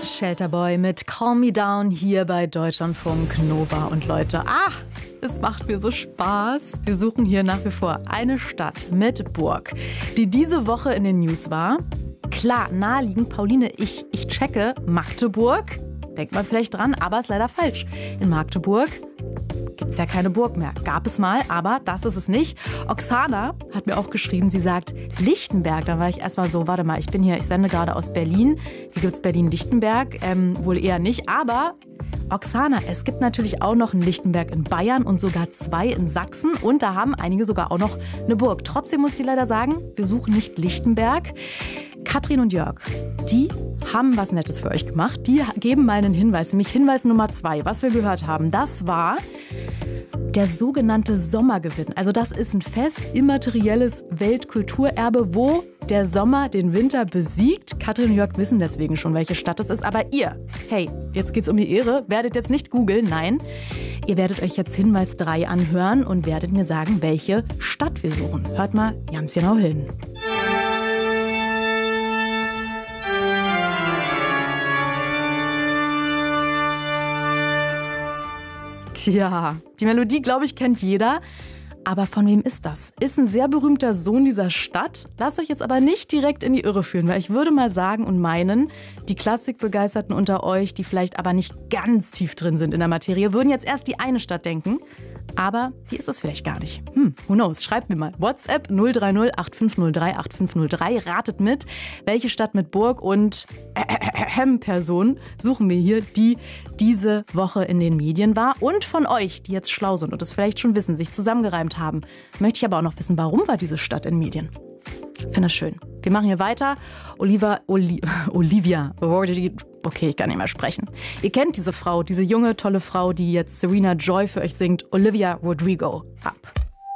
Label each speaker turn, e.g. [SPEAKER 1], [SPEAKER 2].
[SPEAKER 1] Shelterboy mit Calm Me Down hier bei Deutschlandfunk Nova. Und Leute, es macht mir so Spaß. Wir suchen hier nach wie vor eine Stadt mit Burg, die diese Woche in den News war. Klar, naheliegend, Pauline, ich checke Magdeburg. Denkt man vielleicht dran, aber ist leider falsch. In Magdeburg gibt es ja keine Burg mehr. Gab es mal, aber das ist es nicht. Oksana hat mir auch geschrieben, sie sagt Lichtenberg. Da war ich erstmal so, warte mal, ich sende gerade aus Berlin. Hier gibt es Berlin-Lichtenberg, wohl eher nicht. Aber Oksana, es gibt natürlich auch noch einen Lichtenberg in Bayern und sogar 2 in Sachsen. Und da haben einige sogar auch noch eine Burg. Trotzdem muss ich leider sagen, wir suchen nicht Lichtenberg. Katrin und Jörg, die haben was Nettes für euch gemacht. Die geben mal einen Hinweis, nämlich Hinweis Nummer 2. Was wir gehört haben, das war der sogenannte Sommergewinn. Also das ist ein fest immaterielles Weltkulturerbe, wo der Sommer den Winter besiegt. Katrin und Jörg wissen deswegen schon, welche Stadt es ist. Aber ihr, hey, jetzt geht's um die Ehre, werdet jetzt nicht googeln, nein. Ihr werdet euch jetzt Hinweis 3 anhören und werdet mir sagen, welche Stadt wir suchen. Hört mal ganz genau hin. Tja, die Melodie, glaube ich, kennt jeder. Aber von wem ist das? Ist ein sehr berühmter Sohn dieser Stadt. Lasst euch jetzt aber nicht direkt in die Irre führen, weil ich würde mal sagen und meinen, die Klassikbegeisterten unter euch, die vielleicht aber nicht ganz tief drin sind in der Materie, würden jetzt erst die eine Stadt denken. Aber die ist es vielleicht gar nicht. Who knows? Schreibt mir mal. WhatsApp 030 8503 8503. Ratet mit, welche Stadt mit Burg und Person suchen wir hier, die diese Woche in den Medien war. Und von euch, die jetzt schlau sind und es vielleicht schon wissen, sich zusammengereimt haben, möchte ich aber auch noch wissen, warum war diese Stadt in Medien? Ich finde das schön. Wir machen hier weiter. Olivia Rodrigo. Okay, ich kann nicht mehr sprechen. Ihr kennt diese Frau, diese junge, tolle Frau, die jetzt Serena Joy für euch singt. Olivia Rodrigo. Ab.